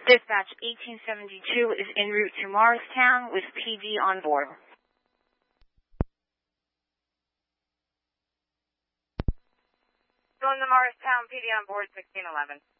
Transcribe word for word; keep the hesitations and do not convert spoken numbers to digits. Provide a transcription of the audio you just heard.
Dispatch eighteen seventy-two is en route to Morristown with P D on board. Going to Morristown, P D on board sixteen eleven.